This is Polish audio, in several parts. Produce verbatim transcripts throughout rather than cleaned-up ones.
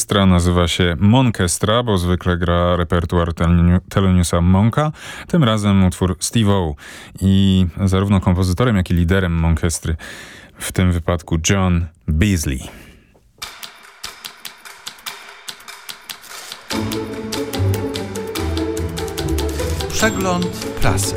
orkiestra nazywa się Monkestra, bo zwykle gra repertuar Theloniousa Monka. Tym razem utwór Steve O. I zarówno kompozytorem, jak i liderem Monkestry w tym wypadku John Beasley. Przegląd prasy.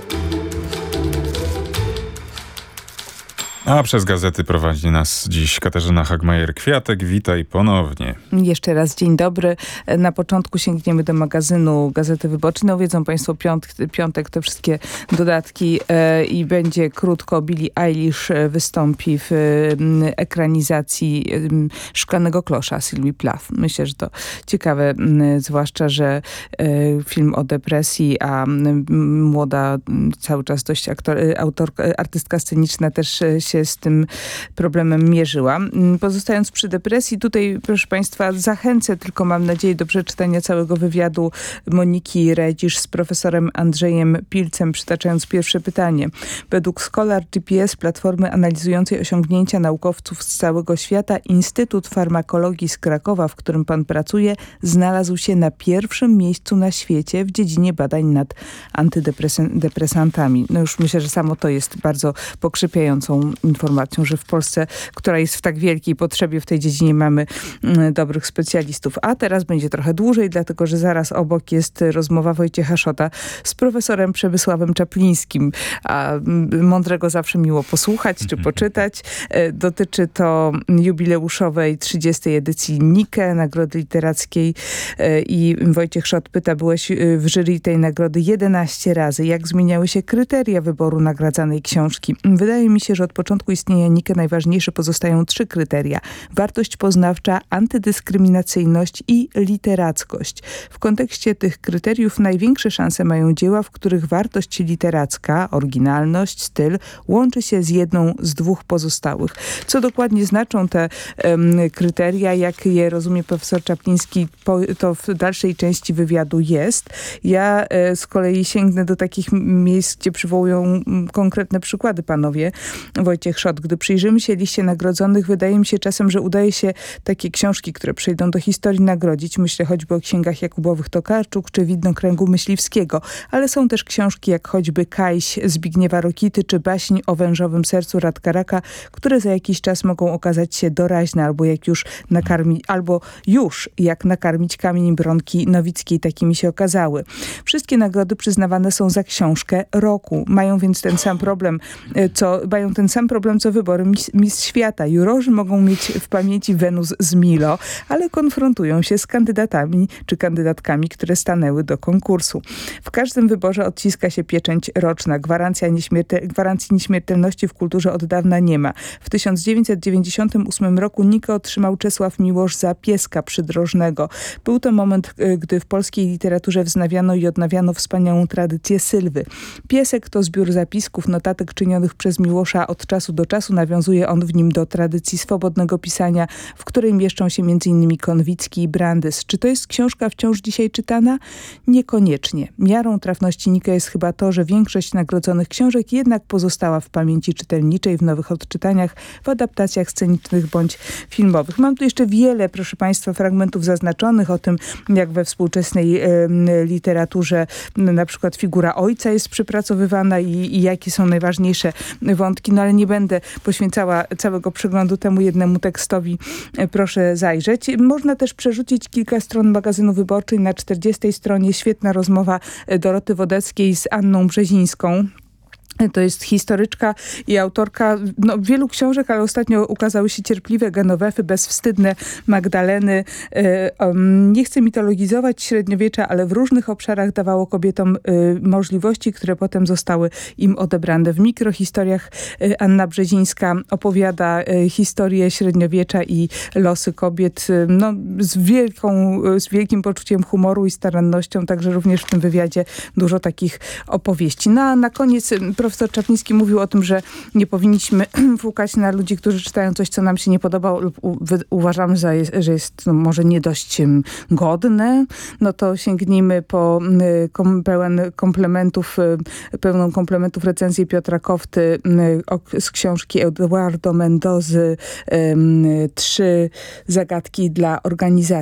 A przez gazety prowadzi nas dziś Katarzyna Hagmajer-Kwiatek. Witaj ponownie. Jeszcze raz dzień dobry. Na początku sięgniemy do magazynu Gazety Wyborczej. No wiedzą państwo, piąt, piątek te wszystkie dodatki e, i będzie krótko. Billie Eilish wystąpi w e, ekranizacji e, Szklanego Klosza Sylwii Plath. Myślę, że to ciekawe, m, zwłaszcza, że e, film o depresji, a m, młoda, m, cały czas dość aktor, autorka, artystka sceniczna też się z tym problemem mierzyła. Pozostając przy depresji, tutaj, proszę państwa, zachęcę, tylko mam nadzieję, do przeczytania całego wywiadu Moniki Redzisz z profesorem Andrzejem Pilcem, przytaczając pierwsze pytanie. Według Scholar G P S, platformy analizującej osiągnięcia naukowców z całego świata, Instytut Farmakologii z Krakowa, w którym pan pracuje, znalazł się na pierwszym miejscu na świecie w dziedzinie badań nad antydepresantami. No już myślę, że samo to jest bardzo pokrzepiającą informacją, że w Polsce, która jest w tak wielkiej potrzebie w tej dziedzinie, mamy mm, dobrych specjalistów. A teraz będzie trochę dłużej, dlatego że zaraz obok jest rozmowa Wojciecha Szota z profesorem Przemysławem Czaplińskim. A mm, mądrego zawsze miło posłuchać czy poczytać. E, dotyczy to jubileuszowej trzydziestej edycji Nike, Nagrody Literackiej. E, I Wojciech Szot pyta, byłeś w jury tej nagrody jedenaście razy. Jak zmieniały się kryteria wyboru nagradzanej książki? Wydaje mi się, że od początku istnienia Nike najważniejsze pozostają trzy kryteria. Wartość poznawcza, antydyskryminacyjność i literackość. W kontekście tych kryteriów największe szanse mają dzieła, w których wartość literacka, oryginalność, styl łączy się z jedną z dwóch pozostałych. Co dokładnie znaczą te um, kryteria, jak je rozumie profesor Czapliński, po, to w dalszej części wywiadu jest. Ja e, z kolei sięgnę do takich miejsc, gdzie przywołują m, konkretne przykłady panowie. Wojciech Szot, gdy przyjrzymy się liście nagrodzonych, wydaje mi się czasem, że udaje się takie książki, które przejdą do historii, nagrodzić. Myślę choćby o księgach Jakubowych Tokarczuk czy Widnokręgu Myśliwskiego, ale są też książki jak choćby Kajś Zbigniewa Rokity czy Baśń o wężowym sercu Radka Raka, które za jakiś czas mogą okazać się doraźne, albo jak już nakarmić, albo już jak nakarmić kamień Bronki Nowickiej, takimi się okazały. Wszystkie nagrody przyznawane są za książkę roku. Mają więc ten sam problem, co mają ten sam problem, co wybory Miss Świata. Jurorzy mogą mieć w pamięci Wenus z Milo, ale konfrontują się z kandydatami czy kandydatkami, które stanęły do konkursu. W każdym wyborze odciska się pieczęć roczna. Gwarancja nieśmiertel- gwarancji nieśmiertelności w kulturze od dawna nie ma. W tysiąc dziewięćset dziewięćdziesiątym ósmym roku Nikę otrzymał Czesław Miłosz za Pieska Przydrożnego. Był to moment, gdy w polskiej literaturze wznawiano i odnawiano wspaniałą tradycję Sylwy. Piesek to zbiór zapisków, notatek czynionych przez Miłosza od czasu do czasu. Nawiązuje on w nim do tradycji swobodnego pisania, w której mieszczą się między innymi Konwicki i Brandys. Czy to jest książka wciąż dzisiaj czytana? Niekoniecznie. Miarą trafności Nike jest chyba to, że większość nagrodzonych książek jednak pozostała w pamięci czytelniczej, w nowych odczytaniach, w adaptacjach scenicznych bądź filmowych. Mam tu jeszcze wiele, proszę państwa, fragmentów zaznaczonych o tym, jak we współczesnej e, literaturze na przykład figura ojca jest przypracowywana i, i jakie są najważniejsze wątki, no ale nie będę poświęcała całego przeglądu temu jednemu tekstowi. Proszę zajrzeć. Można też przerzucić kilka stron magazynu Wyborczej. Na czterdziestej stronie świetna rozmowa Doroty Wodeckiej z Anną Brzezińską. To jest historyczka i autorka no, wielu książek, ale ostatnio ukazały się Cierpliwe Genowefy, Bezwstydne Magdaleny. Nie chcę mitologizować średniowiecza, ale w różnych obszarach dawało kobietom możliwości, które potem zostały im odebrane. W mikrohistoriach Anna Brzezińska opowiada historię średniowiecza i losy kobiet no, z, wielką, z wielkim poczuciem humoru i starannością. Także również w tym wywiadzie dużo takich opowieści. Na, na koniec profesor Czapliński mówił o tym, że nie powinniśmy fukać na ludzi, którzy czytają coś, co nam się nie podoba lub u, uważamy, że jest, że jest no, może nie dość um, godne. No to sięgnijmy po y, kom, pełen komplementów, y, pełną komplementów recenzję Piotra Kofty y, o, z książki Eduardo Mendozy y, Trzy zagadki dla organizacji.